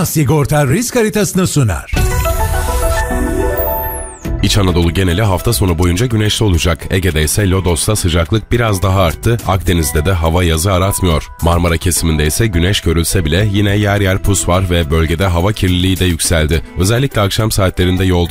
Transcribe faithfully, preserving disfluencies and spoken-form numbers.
Prima Sigorta risk haritasını sunar. İç Anadolu geneli hafta sonu boyunca güneşli olacak. Ege'de ise Lodos'ta sıcaklık biraz daha arttı. Akdeniz'de de hava yazı aratmıyor. Marmara kesiminde ise güneş görülse bile yine yer yer pus var ve bölgede hava kirliliği de yükseldi. Özellikle akşam saatlerinde yolda